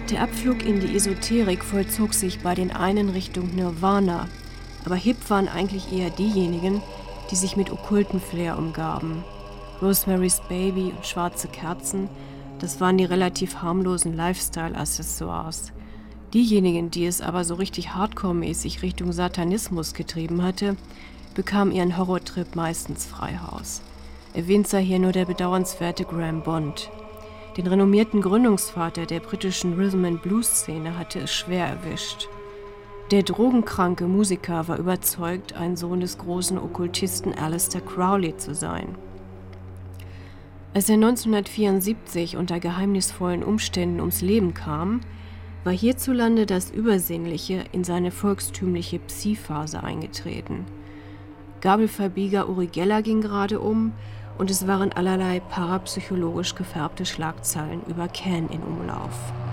Der Abflug in die Esoterik vollzog sich bei den einen Richtung Nirvana, aber hip waren eigentlich eher diejenigen, die sich mit okkulten Flair umgaben. Rosemary's Baby und schwarze Kerzen, das waren die relativ harmlosen Lifestyle-Accessoires. Diejenigen, die es aber so richtig hardcore-mäßig Richtung Satanismus getrieben hatte, bekamen ihren Horrortrip meistens frei Haus. Erwähnt sei hier nur der bedauernswerte Graham Bond. Den renommierten Gründungsvater der britischen Rhythm-and-Blues-Szene hatte es schwer erwischt. Der drogenkranke Musiker war überzeugt, ein Sohn des großen Okkultisten Aleister Crowley zu sein. Als er 1974 unter geheimnisvollen Umständen ums Leben kam, war hierzulande das Übersinnliche in seine volkstümliche Psi-Phase eingetreten. Gabelverbieger Uri Geller ging gerade um und es waren allerlei parapsychologisch gefärbte Schlagzeilen über Can in Umlauf.